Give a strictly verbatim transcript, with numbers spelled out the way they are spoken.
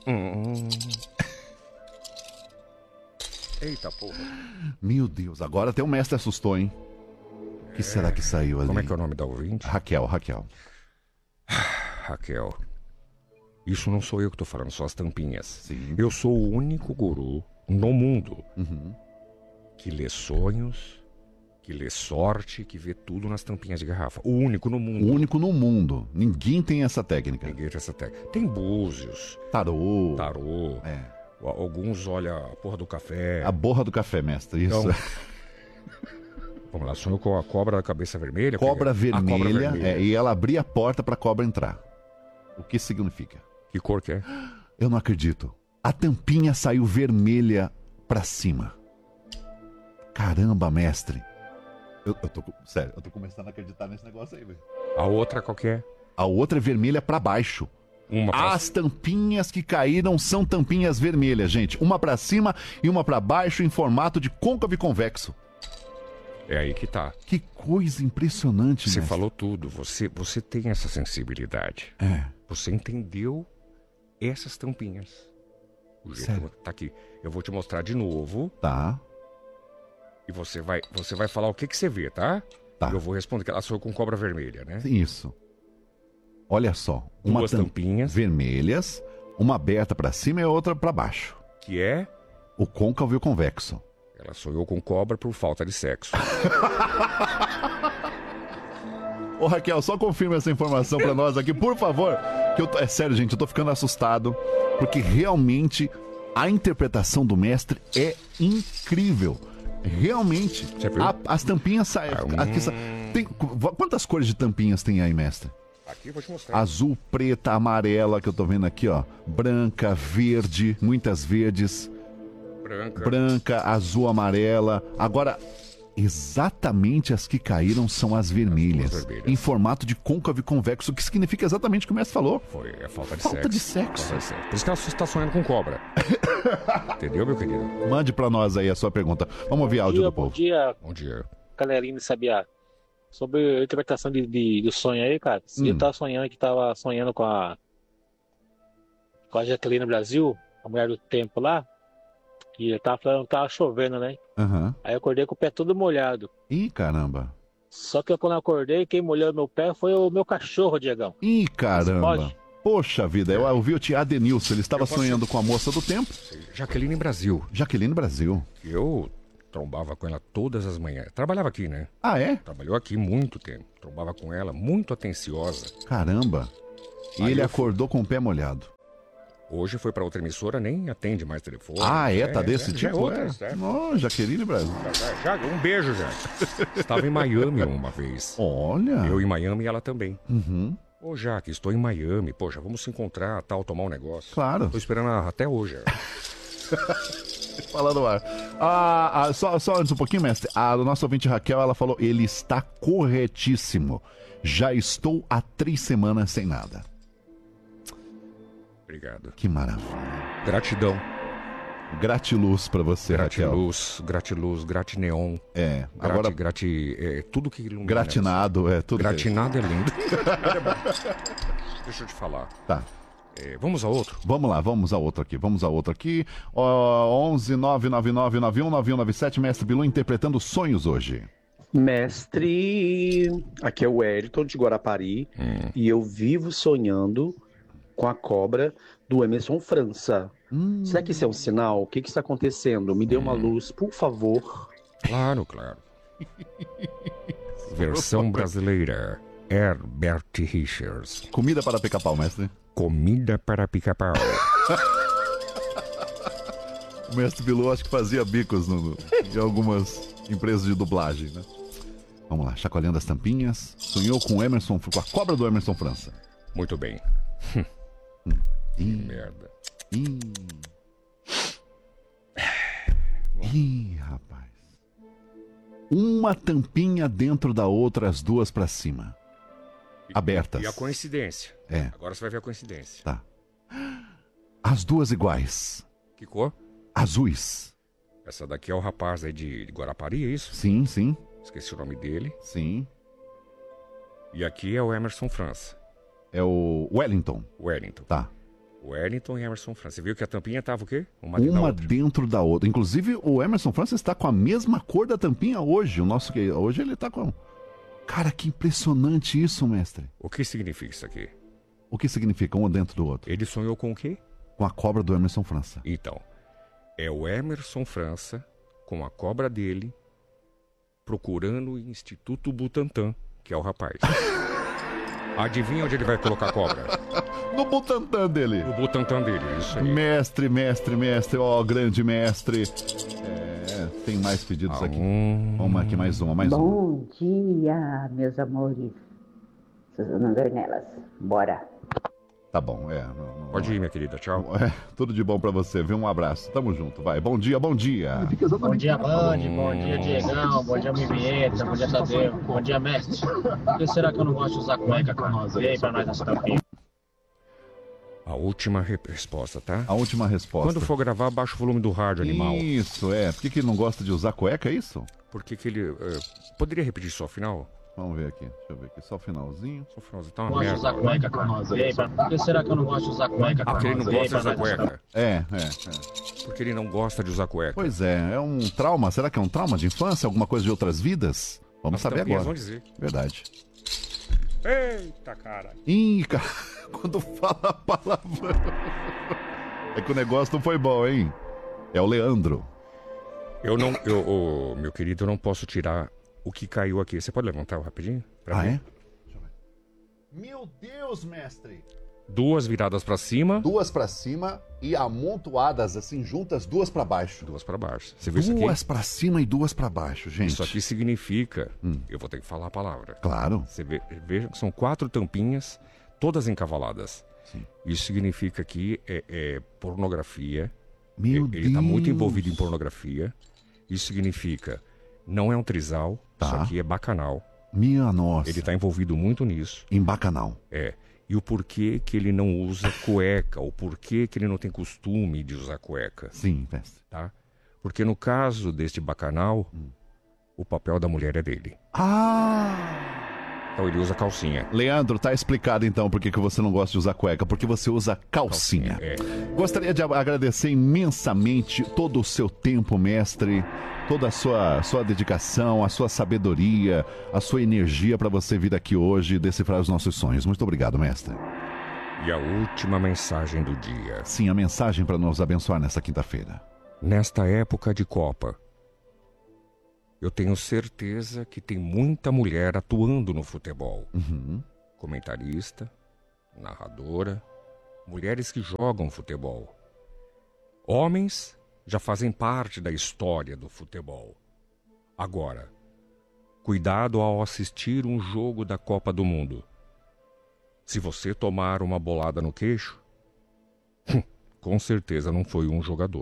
Hum. Eita porra. Meu Deus, agora até o mestre assustou, hein? O que é... será que saiu ali? Como é que é o nome da ouvinte? Raquel, Raquel. Raquel. Isso não sou eu que tô falando, são as tampinhas. Sim. Eu sou o único guru no mundo uhum. que lê sonhos, que lê sorte, que vê tudo nas tampinhas de garrafa. O único no mundo. O único no mundo. Ninguém tem essa técnica. Ninguém tem essa técnica. Tem búzios. Tarô. Tarô. É. Alguns olham a porra do café. A borra do café, mestre. Isso. Então, vamos lá, sonhou com a cobra da cabeça vermelha? Cobra vermelha, cobra vermelha. É, e ela abria a porta pra cobra entrar. O que significa? Que cor que é? Eu não acredito. A tampinha saiu vermelha pra cima. Caramba, mestre. Eu, eu tô, sério, eu tô começando a acreditar nesse negócio aí, velho. A outra qual que é? A outra é vermelha pra baixo. Uma pra... As tampinhas que caíram são tampinhas vermelhas, gente. Uma pra cima e uma pra baixo em formato de côncavo e convexo. É aí que tá. Que coisa impressionante, Você mestre. falou tudo. Você, você tem essa sensibilidade. É. Você entendeu essas tampinhas. O jeito Sério? que tá aqui. Eu vou te mostrar de novo. Tá. E você vai, você vai falar o que que você vê, tá? Tá. Eu vou responder que ela sou com cobra vermelha, né? Isso. Olha só. Uma Duas tam... tampinhas. Vermelhas. Uma aberta pra cima e outra pra baixo. Que é? O côncavo e o convexo. Ela sonhou com cobra por falta de sexo. Ô Raquel, só confirma essa informação pra nós aqui, por favor. Que eu tô... É sério, gente, eu tô ficando assustado. Porque realmente a interpretação do mestre é incrível. Realmente. A, as tampinhas saem. Ah, hum... Aqui, tem... Quantas cores de tampinhas tem aí, mestre? Aqui eu vou te mostrar. Azul, preta, amarela, que eu tô vendo aqui, ó. Branca, verde, muitas verdes. Branca. Branca, azul, amarela. Agora, exatamente as que caíram são as vermelhas. As vermelhas. Em formato de côncavo e convexo, que significa exatamente o que o mestre falou. Foi, é falta de falta sexo. De sexo. Falta de sexo. Por isso que ela está sonhando com cobra. Entendeu, meu querido? Mande pra nós aí a sua pergunta. Vamos ouvir áudio dia, do povo. Bom dia. Bom dia. Galerinha de Sabiá. Sobre a interpretação de, de, do sonho aí, cara. Se hum. eu tava sonhando que tava sonhando com a com a Jaqueline Brasil, a mulher do tempo lá, e eu tava falando que tava chovendo, né? Uhum. Aí eu acordei com o pé todo molhado. Ih, caramba. Só que quando eu acordei, quem molhou meu pé foi o meu cachorro, Diegão. Ih, caramba. Poxa vida, eu ouvi o tio Adenilson, ele estava sonhando com a moça do tempo. Jaqueline Brasil. Jaqueline Brasil. Eu trombava com ela todas as manhãs. Trabalhava aqui, né? Ah, é? Trabalhou aqui muito tempo. Trombava com ela, muito atenciosa. Caramba. E Aí ele eu acordou com o pé molhado. Hoje foi pra outra emissora, nem atende mais telefone. Ah, é? Tá desse é, tipo? É outra, é. é. Oh, Jaqueline Brasil. Já, já, um beijo, já. Estava em Miami uma vez. Olha. Eu em Miami e ela também. Uhum. Ô, Jaque, estou em Miami. Poxa, vamos se encontrar, tal, tomar um negócio. Claro. Tô esperando até hoje. Fala no ar. Ah, ah, só, só antes um pouquinho, mestre. A nossa ouvinte Raquel, ela falou, ele está corretíssimo. Já estou há três semanas sem nada. Obrigado. Que maravilha. Gratidão. Gratiluz pra você, gratiluz, Raquel. Gratiluz, gratineon. É, grati, agora... Grati, é, tudo que ilumina. Gratinado, é tudo. Gratinado é lindo. Deixa eu te falar. Tá. É, vamos a outro? Vamos lá, vamos a outro aqui. Vamos a outro aqui. Ó, onze nove nove nove nove um nove um nove sete, Mestre Bilu interpretando sonhos hoje. Mestre, aqui é o Wellington de Guarapari hum. e eu vivo sonhando com a cobra do Emerson França. Hum. Será que isso é um sinal? O que, que está acontecendo? Me dê uma luz, por favor. Claro, claro. Versão brasileira. Herbert Richards. Comida para pica-pau, mestre. Comida para pica-pau. O mestre Bilu acho que fazia bicos no, no, em algumas empresas de dublagem, né? Vamos lá, chacoalhando as tampinhas. Sonhou com o Emerson, com a cobra do Emerson França. Muito bem. Hum. Que merda. Ih. Ih, rapaz. Uma tampinha dentro da outra, as duas pra cima. E, abertas. E a coincidência. É. Agora você vai ver a coincidência. Tá. As duas iguais. Que cor? Azuis. Essa daqui é o rapaz aí de, de Guarapari, é isso? Sim, sim. Esqueci o nome dele. Sim. E aqui é o Emerson França. É o Wellington. Wellington. Tá. Wellington e Emerson França. Você viu que a tampinha tava o quê? Uma, Uma dentro da outra. Inclusive, o Emerson França está com a mesma cor da tampinha hoje. O nosso que hoje ele tá com... Cara, que impressionante isso, mestre. O que significa isso aqui? O que significa um dentro do outro? Ele sonhou com o quê? Com a cobra do Emerson França. Então, é o Emerson França com a cobra dele procurando o Instituto Butantan, que é o rapaz. Adivinha onde ele vai colocar a cobra? No Butantan dele. No Butantan dele, isso aí. Mestre, mestre, mestre, ó, grande mestre. É, tem mais pedidos ah, aqui. Hum... Vamos aqui, mais uma, mais Bom uma. Bom dia, meus amores. Suzana Dornelas, bora. Tá bom, é. Não, não, Pode ir, minha querida, tchau. É, tudo de bom pra você, viu? Um abraço. Tamo junto, vai. Bom dia, bom dia. Bom dia, Band. Bom dia, Diegão. Bom dia, Mivieta. Bom dia, Tadeu. Bom dia, mestre. Por que será que eu não gosto de usar cueca com nós aí pra nós nessa tampinha? A última re- resposta, tá? A última resposta. Quando for gravar, baixa o volume do rádio, animal. Isso, é. Por que, que ele não gosta de usar cueca, é isso? Por que que ele... eh, poderia repetir só o final? Vamos ver aqui. Deixa eu ver aqui. Só o finalzinho. Só o finalzinho. Tá uma Gosto de merda. usar cueca com nós aí. pra- Por que será que eu não gosto de usar cueca com Ah, porque ele nós não aí gosta de pra usar nós nessa cueca. É, é, é. Porque ele não gosta de usar cueca. Pois é, é um trauma. Será que é um trauma de infância? Alguma coisa de outras vidas? Vamos As saber tampinhas agora. vão dizer. Verdade. Eita, cara. Ih, cara, quando fala palavrão. É que o negócio não foi bom, hein? É o Leandro. Eu não... Eu, ô, meu querido, eu não posso tirar o que caiu aqui. Você pode levantar rapidinho? Pra Ah, ver? é? Deixa eu ver. Meu Deus, mestre! Duas viradas pra cima, Duas pra cima e amontoadas assim, juntas, duas pra baixo. duas pra baixo. Você viu isso aqui? Duas pra cima e duas pra baixo, gente. Isso aqui significa... Hum. Eu vou ter que falar a palavra. Claro. Você vê, veja que são quatro tampinhas, todas encavaladas. Sim. Isso significa que é, é pornografia. Meu ele Deus. está muito envolvido em pornografia. Isso significa, não é um trisal, Tá. isso aqui é bacanal. Minha nossa. Ele está envolvido muito nisso. Em bacanal. É. E o porquê que ele não usa cueca, o porquê que ele não tem costume de usar cueca, Sim, mestre. tá? Porque no caso deste bacanal, o papel da mulher é dele. Ah! Então ele usa calcinha. Leandro, tá explicado então por que que você não gosta de usar cueca. Porque você usa calcinha. É. Gostaria de agradecer imensamente todo o seu tempo, mestre, toda a sua, sua dedicação, a sua sabedoria, a sua energia para você vir aqui hoje e decifrar os nossos sonhos. Muito obrigado, mestre. E a última mensagem do dia. Sim, a mensagem para nos abençoar nesta quinta-feira. Nesta época de Copa, eu tenho certeza que tem muita mulher atuando no futebol. Uhum. Comentarista, narradora, mulheres que jogam futebol. Homens já fazem parte da história do futebol. Agora, cuidado ao assistir um jogo da Copa do Mundo. Se você tomar uma bolada no queixo, com certeza não foi um jogador.